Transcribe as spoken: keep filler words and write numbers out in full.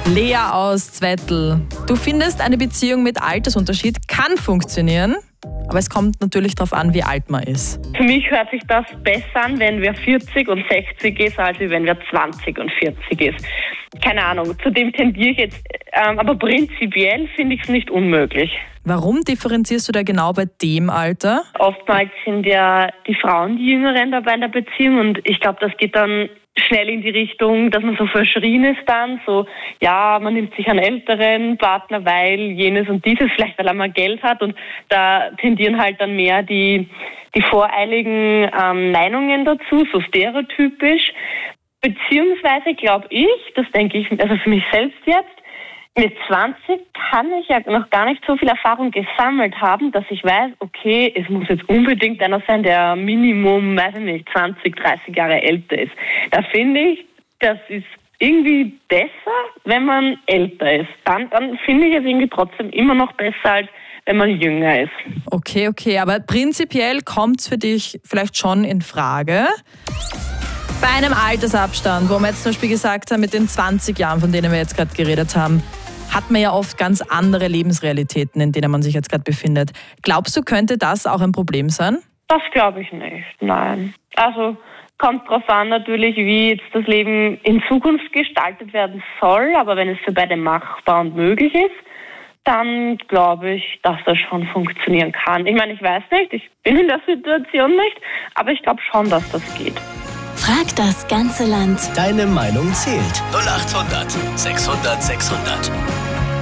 Lea aus Zwettl. Du findest, eine Beziehung mit Altersunterschied kann funktionieren, aber es kommt natürlich darauf an, wie alt man ist. Für mich hört sich das besser an, wenn wer vierzig und sechzig ist, als wenn wer zwanzig und vierzig ist. Keine Ahnung, zu dem tendiere ich jetzt, ähm, aber prinzipiell finde ich es nicht unmöglich. Warum differenzierst du da genau bei dem Alter? Oftmals sind ja die Frauen die Jüngeren dabei in der Beziehung und ich glaube, das geht dann schnell in die Richtung, dass man so verschrien ist dann, so, ja, man nimmt sich einen älteren Partner, weil jenes und dieses, vielleicht weil er mal Geld hat, und da tendieren halt dann mehr die, die voreiligen ähm, Meinungen dazu, so stereotypisch. Beziehungsweise glaube ich, das denke ich, also für mich selbst jetzt, mit zwanzig kann ich ja noch gar nicht so viel Erfahrung gesammelt haben, dass ich weiß, okay, es muss jetzt unbedingt einer sein, der Minimum, weiß ich nicht, zwanzig, dreißig Jahre älter ist. Da finde ich, das ist irgendwie besser, wenn man älter ist. Dann, dann finde ich es irgendwie trotzdem immer noch besser, als wenn man jünger ist. Okay, okay, aber prinzipiell kommt es für dich vielleicht schon in Frage. Bei einem Altersabstand, wo wir jetzt zum Beispiel gesagt haben, mit den zwanzig Jahren, von denen wir jetzt gerade geredet haben, hat man ja oft ganz andere Lebensrealitäten, in denen man sich jetzt gerade befindet. Glaubst du, könnte das auch ein Problem sein? Das glaube ich nicht, nein. Also kommt drauf an natürlich, wie jetzt das Leben in Zukunft gestaltet werden soll, aber wenn es für beide machbar und möglich ist, dann glaube ich, dass das schon funktionieren kann. Ich meine, ich weiß nicht, ich bin in der Situation nicht, aber ich glaube schon, dass das geht. Frag das ganze Land. Deine Meinung zählt. null acht hundert sechshundert sechshundert.